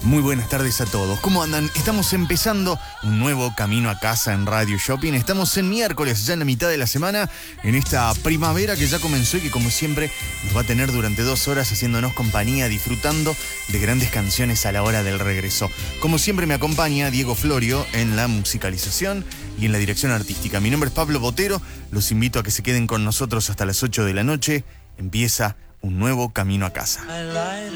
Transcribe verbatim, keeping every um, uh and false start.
Muy buenas tardes a todos. ¿Cómo andan? Estamos empezando un nuevo Camino a Casa en Radio Shopping. Estamos en miércoles, ya en la mitad de la semana, en esta primavera que ya comenzó y que, como siempre, nos va a tener durante dos horas haciéndonos compañía, disfrutando de grandes canciones a la hora del regreso. Como siempre, me acompaña Diego Florio en la musicalización y en la dirección artística. Mi nombre es Pablo Botero. Los invito a que se queden con nosotros hasta las ocho de la noche. Empieza un nuevo Camino a Casa.